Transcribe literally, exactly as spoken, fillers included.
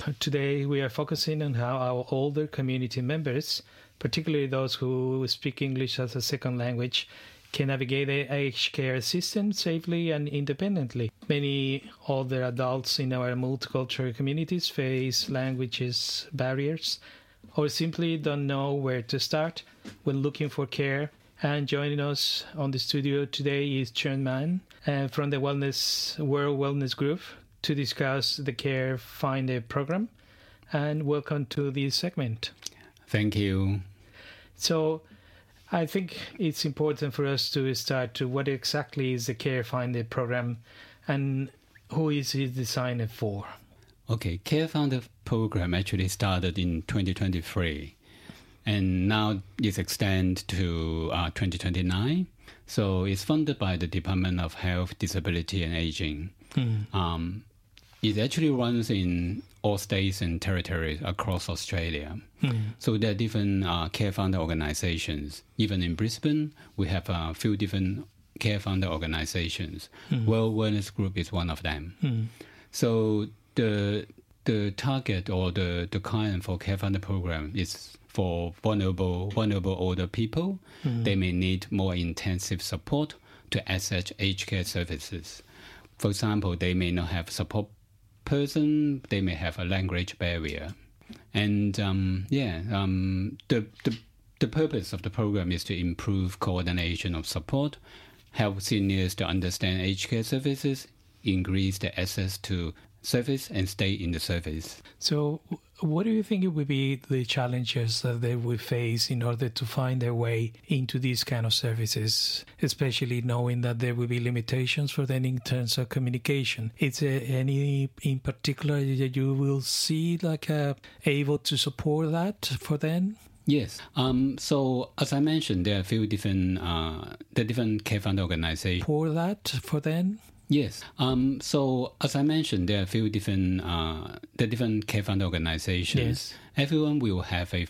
Today we are focusing on how our older community members, particularly those who speak English as a second language, can navigate the aged care system safely and independently. Many older adults in our multicultural communities face languages barriers or simply don't know where to start when looking for care. And joining us on the studio today is Chun Man uh, from the Wellness World Wellness Group to discuss the Care Finder program. And welcome to this segment. Thank you. So I think it's important for us to start to what exactly is the Care Finder program and who is it designed for? Okay, Care Finder program actually started in twenty twenty-three and now it's extended to uh, twenty twenty-nine. So it's funded by the Department of Health, Disability and Aging. Mm. Um, it actually runs in all states and territories across Australia. Mm. So there are different uh, Care Finder organizations. Even in Brisbane, we have a few different Care Finder organizations. Mm. World Wellness Group is one of them. Mm. So the the target or the, the client for Care Finder program is for vulnerable vulnerable older people. Mm. They may need more intensive support to access aged care services. For example, they may not have support person, they may have a language barrier. And um, yeah, um, the, the, the purpose of the program is to improve coordination of support, help seniors to understand aged care services, increase the access to service and stay in the service. So what do you think it would be the challenges that they would face in order to find their way into these kind of services, especially knowing that there will be limitations for them in terms of communication? Is there any in particular that you will see like uh, able to support that for them? Yes. Um, so as I mentioned, there are a few different uh, the different Care Finder organizations. For that for them? Yes. Um, so as I mentioned, there are a few different uh, the different Care Finder organizations. Yes. Everyone will have a